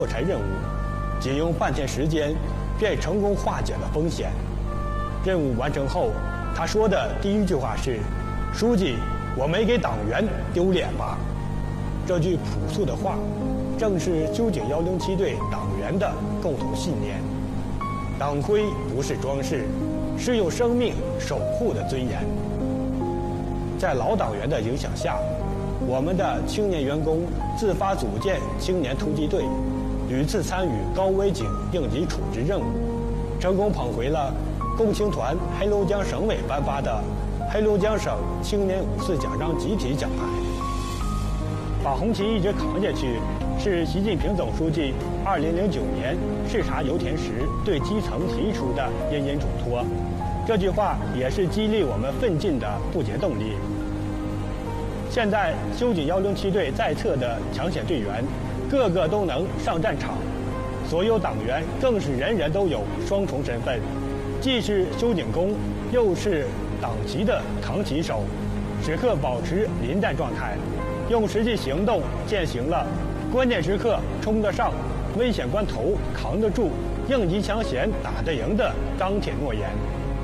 破柴任务，仅用半天时间便成功化解了风险。任务完成后，他说的第一句话是：“书记，我没给党员丢脸吧？”这句朴素的话，正是修警107队党员的共同信念。党徽不是装饰，是用生命守护的尊严。在老党员的影响下，我们的青年员工自发组建青年突击队，屡次参与高危警应急处置任务，成功捧回了共青团黑龙江省委颁发的黑龙江省青年五四奖章集体奖牌。把红旗一直扛下去，是习近平总书记2009年视察油田时对基层提出的殷殷嘱托。这句话也是激励我们奋进的不竭动力。现在修警107队在册的抢险队员，个个都能上战场，所有党员更是人人都有双重身份，既是修警工，又是党旗的扛旗手，时刻保持临战状态，用实际行动践行了关键时刻冲得上，危险关头扛得住，应急抢险打得赢的钢铁诺言。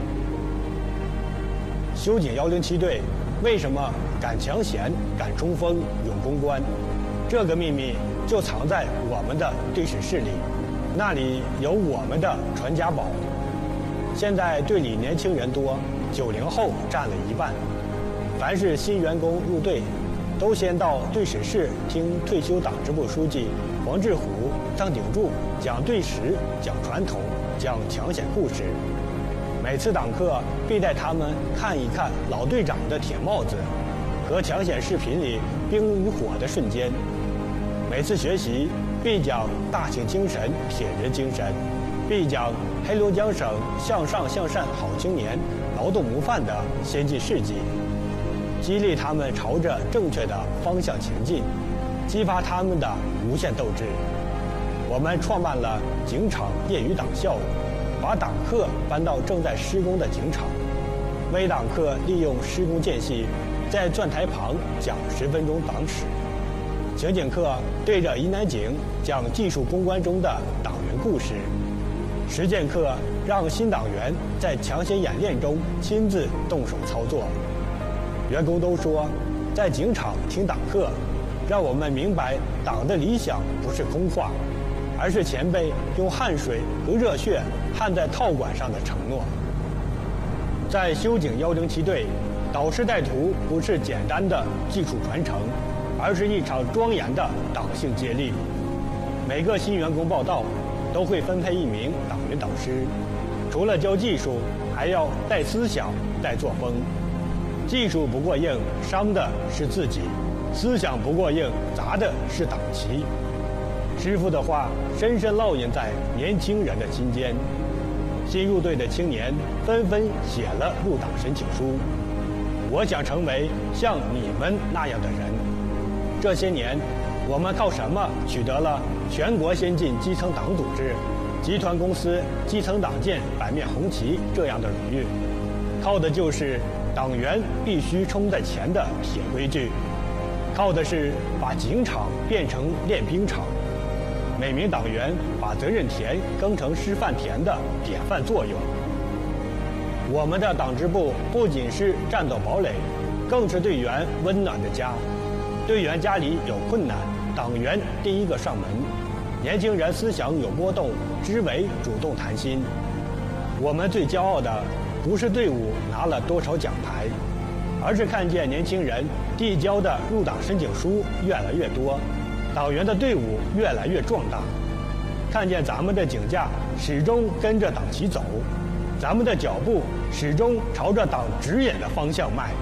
修警107队为什么敢抢险、敢冲锋、勇攻关？这个秘密就藏在我们的队史室里，那里有我们的传家宝。现在队里年轻人多，90后占了一半。凡是新员工入队，都先到队史室听退休党支部书记黄志虎、张鼎柱讲队史、讲传统、讲抢险故事。每次党课必带他们看一看老队长的铁帽子和抢险视频里冰与火的瞬间。每次学习必讲大庆精神、铁人精神，必讲黑龙江省向上向善好青年劳动模范的先进事迹，激励他们朝着正确的方向前进，激发他们的无限斗志。我们创办了警场业余党校，把党课搬到正在施工的警场，微党课利用施工间隙，在钻台旁讲10分钟党史。情景课对着疑难井讲技术攻关中的党员故事。实践课让新党员在抢险演练中亲自动手操作。员工都说，在警场听党课，让我们明白党的理想不是空话，而是前辈用汗水和热血焊在套管上的承诺。在修警107队，导师带徒不是简单的技术传承，而是一场庄严的党性接力。每个新员工报到，都会分配一名党员导师，除了教技术，还要带思想、带作风。技术不过硬，伤的是自己；思想不过硬，砸的是党旗。师傅的话深深烙印在年轻人的心间。新入队的青年纷纷写了入党申请书。我想成为像你们那样的人。这些年，我们靠什么取得了全国先进基层党组织、集团公司基层党建版面红旗这样的荣誉？靠的就是党员必须冲在前的铁规矩，靠的是把警场变成练兵场，每名党员把责任田耕成示范田的典范作用。我们的党支部不仅是战斗堡垒，更是队员温暖的家。队员家里有困难，党员第一个上门。年轻人思想有波动，支委主动谈心。我们最骄傲的不是队伍拿了多少奖牌，而是看见年轻人递交的入党申请书越来越多，党员的队伍越来越壮大。看见咱们的警架始终跟着党旗走，咱们的脚步始终朝着党指引的方向迈。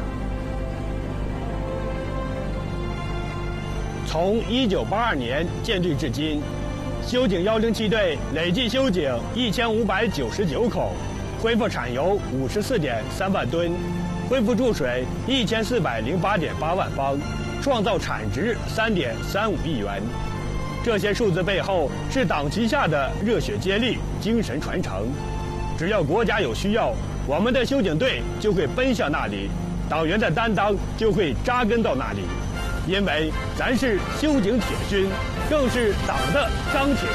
从1982年建队至今，修警107队累计修警1599口，恢复产油54.3万吨，恢复注水1408.8万方，创造产值3.35亿元。这些数字背后是党旗下的热血接力、精神传承。只要国家有需要，我们的修警队就会奔向那里，党员的担当就会扎根到那里。因为咱是修警铁军， 更是党的钢铁